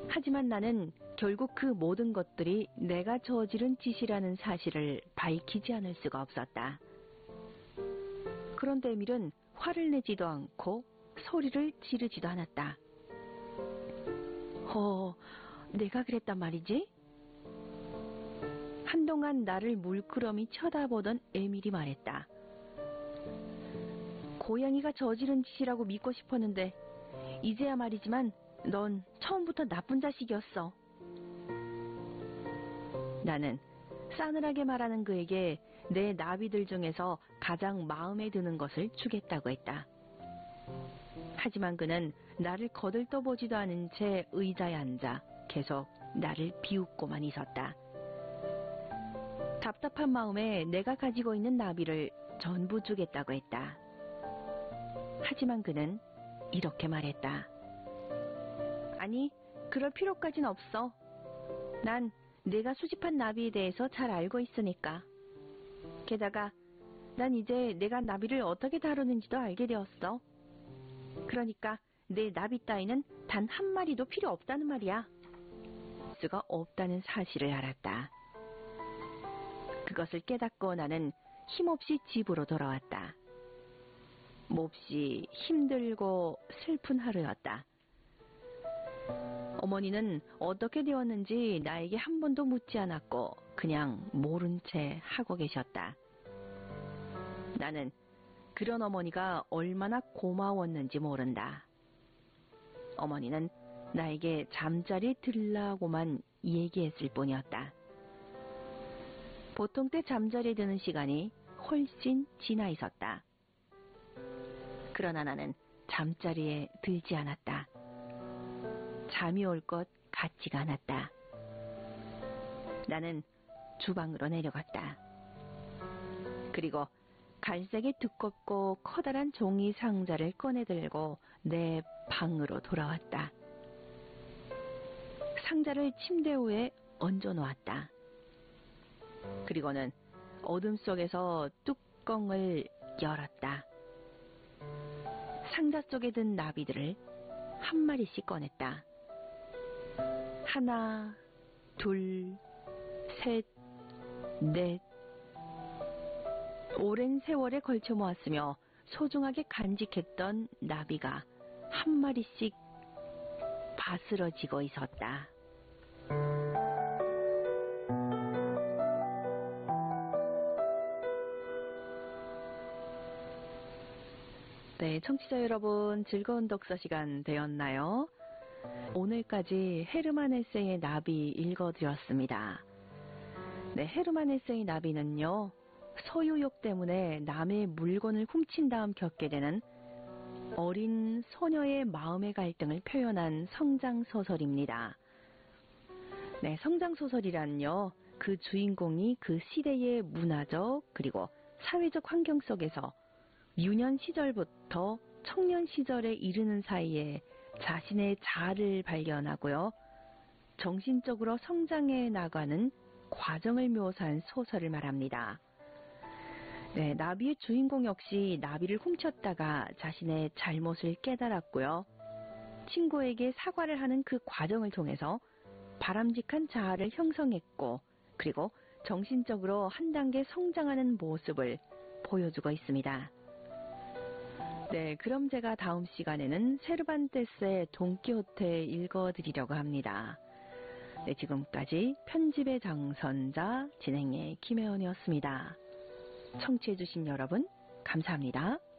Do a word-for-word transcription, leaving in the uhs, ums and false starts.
하지만 나는 결국 그 모든 것들이 내가 저지른 짓이라는 사실을 밝히지 않을 수가 없었다. 그런데 에밀은 화를 내지도 않고 소리를 지르지도 않았다. 어, 내가 그랬단 말이지? 한동안 나를 물끄러미 쳐다보던 에밀이 말했다. 고양이가 저지른 짓이라고 믿고 싶었는데 이제야 말이지만 넌 처음부터 나쁜 자식이었어. 나는 싸늘하게 말하는 그에게 내 나비들 중에서 가장 마음에 드는 것을 주겠다고 했다. 하지만 그는 나를 거들떠보지도 않은 채 의자에 앉아 계속 나를 비웃고만 있었다. 답답한 마음에 내가 가지고 있는 나비를 전부 주겠다고 했다. 하지만 그는 이렇게 말했다. 아니, 그럴 필요까진 없어. 난 내가 수집한 나비에 대해서 잘 알고 있으니까. 게다가 난 이제 내가 나비를 어떻게 다루는지도 알게 되었어. 그러니까 내 나비 따위는 단 한 마리도 필요 없다는 말이야. 수가 없다는 사실을 알았다. 그것을 깨닫고 나는 힘없이 집으로 돌아왔다. 몹시 힘들고 슬픈 하루였다. 어머니는 어떻게 되었는지 나에게 한 번도 묻지 않았고 그냥 모른 채 하고 계셨다. 나는 그런 어머니가 얼마나 고마웠는지 모른다. 어머니는 나에게 잠자리 들라고만 얘기했을 뿐이었다. 보통 때 잠자리에 드는 시간이 훨씬 지나 있었다. 그러나 나는 잠자리에 들지 않았다. 잠이 올 것 같지가 않았다. 나는 주방으로 내려갔다. 그리고 갈색의 두껍고 커다란 종이 상자를 꺼내들고 내 방으로 돌아왔다. 상자를 침대 위에 얹어놓았다. 그리고는 어둠 속에서 뚜껑을 열었다. 상자 속에 든 나비들을 한 마리씩 꺼냈다. 하나, 둘, 셋, 넷. 오랜 세월에 걸쳐 모았으며 소중하게 간직했던 나비가 한 마리씩 바스러지고 있었다. 네, 청취자 여러분, 즐거운 독서 시간 되었나요? 오늘까지 헤르만 헬세의 나비 읽어드렸습니다. 네, 헤르만 헬세의 나비는요, 소유욕 때문에 남의 물건을 훔친 다음 겪게 되는 어린 소녀의 마음의 갈등을 표현한 성장소설입니다. 네, 성장소설이란요, 그 주인공이 그 시대의 문화적 그리고 사회적 환경 속에서 유년 시절부터 청년 시절에 이르는 사이에 자신의 자아를 발견하고요, 정신적으로 성장해 나가는 과정을 묘사한 소설을 말합니다. 네, 나비의 주인공 역시 나비를 훔쳤다가 자신의 잘못을 깨달았고요, 친구에게 사과를 하는 그 과정을 통해서 바람직한 자아를 형성했고, 그리고 정신적으로 한 단계 성장하는 모습을 보여주고 있습니다. 네, 그럼 제가 다음 시간에는 세르반테스의 돈키호테 읽어드리려고 합니다. 네, 지금까지 편집의 장선자, 진행의 김혜원이었습니다. 청취해주신 여러분, 감사합니다.